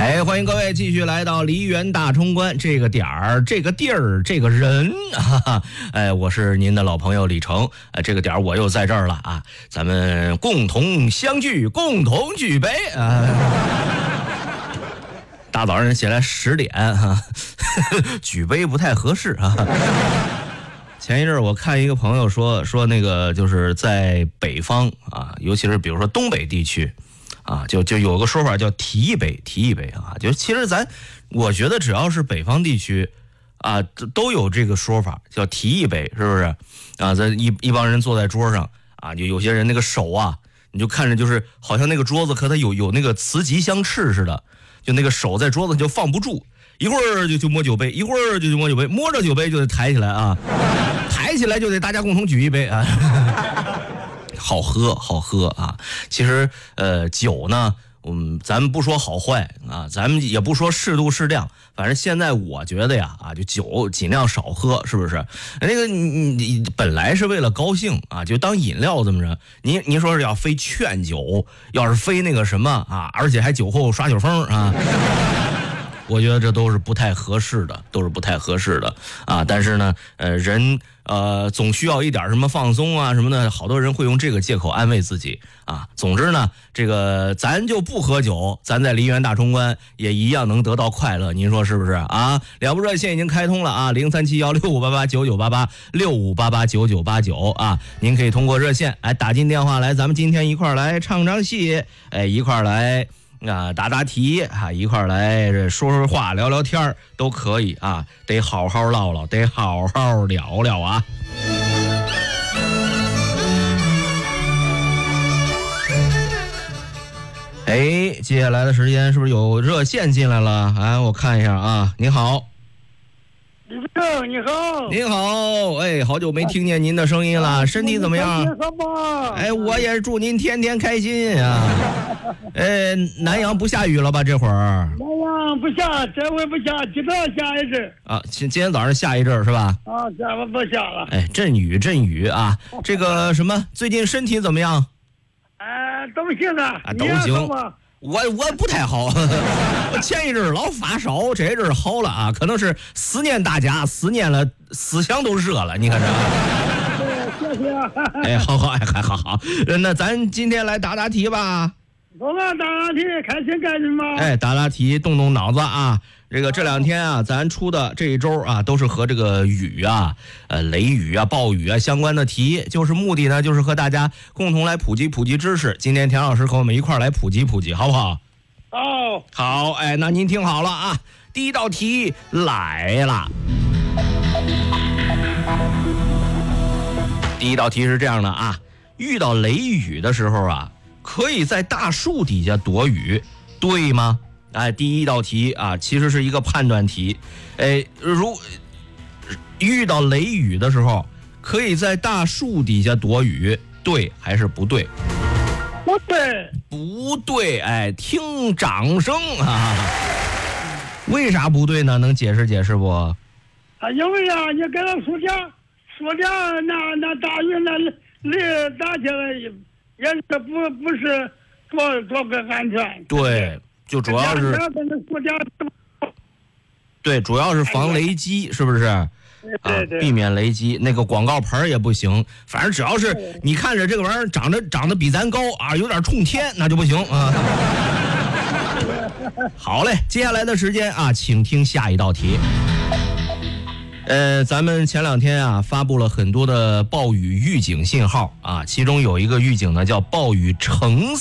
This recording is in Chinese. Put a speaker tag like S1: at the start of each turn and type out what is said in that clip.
S1: 哎，欢迎各位继续来到梨园大冲关，这个点儿、这个地儿、这个人，哎，我是您的老朋友李成，这个点儿我又在这儿了啊，咱们共同相聚，共同举杯啊。大早上起来10点哈，举杯不太合适啊。前一阵我看一个朋友说那个就是在北方啊，尤其是比如说东北地区。啊，就有个说法叫提一杯啊，就其实我觉得只要是北方地区啊，都有这个说法叫提一杯，是不是？啊，在一帮人坐在桌上啊，就有些人那个手啊，你就看着就是好像那个桌子和他有那个磁极相斥似的，就那个手在桌子就放不住，一会儿就摸酒杯，一会儿就摸酒杯，摸着酒杯就得抬起来啊，抬起来就得大家共同举一杯啊。好喝啊！其实酒呢，咱们不说好坏啊，咱们也不说适度适量，反正现在我觉得呀啊，就酒尽量少喝，是不是？那个你本来是为了高兴啊，就当饮料这么着。您说是要非劝酒，要是非那个什么啊，而且还酒后耍酒疯啊。我觉得这都是不太合适的，啊！但是呢，人总需要一点什么放松啊什么的，好多人会用这个借口安慰自己啊。总之呢，这个咱就不喝酒，咱在梨园大冲关也一样能得到快乐，您说是不是啊？了不热线已经开通了啊，03716588998865889989啊，您可以通过热线打进电话来，咱们今天一块儿来唱场戏，一块儿来。答题啊，一块儿来说话聊聊天都可以啊，得好好唠唠，得好好聊聊啊。哎，接下来的时间是不是有热线进来了？哎，我看一下啊，你好。
S2: 李正，你好。
S1: 您好，哎，好久没听见您的声音了，身体怎么样？哎，我也祝您天天开心啊。南阳不下雨了吧？这会儿？
S2: 南阳不下，这回不下，今早下一阵。
S1: 啊，今天早上下一阵是吧？
S2: 啊，下午不下了。
S1: 哎，阵雨啊，这个什么，最近身体怎么样？
S2: 都行啊，
S1: 都行。我不太好，我前一阵老发烧，这一阵好了啊，可能是思念大家，思念了，思想都热了，你看这。
S2: 谢谢。
S1: 哎，好，那咱今天来答题吧。
S2: 我们答题，开心干什么？
S1: 哎，答题，动动脑子啊。这两天啊，咱出的这一周啊，都是和这个雨啊、雷雨啊、暴雨啊相关的题，就是目的呢，就是和大家共同来普及知识。今天田老师和我们一块儿来普及，好不好？好，哎，那您听好了啊，第一道题来了。第一道题是这样的啊，遇到雷雨的时候啊，可以在大树底下躲雨，对吗？哎，第一道题啊，其实是一个判断题。哎，如遇到雷雨的时候，可以在大树底下躲雨，对还是不对？不对，哎，听掌声啊！为啥不对呢？能解释不？
S2: 因为啊，你给他树架那大雨那雷打起来也是不是多个安全。
S1: 对。就主要是对，主要是防雷击，是不是？
S2: 对，
S1: 避免雷击。那个广告牌也不行，反正只要是你看着这个玩意儿长得比咱高啊，有点冲天，那就不行啊。好嘞，接下来的时间啊，请听下一道题。咱们前两天啊发布了很多的暴雨预警信号啊，其中有一个预警呢叫暴雨橙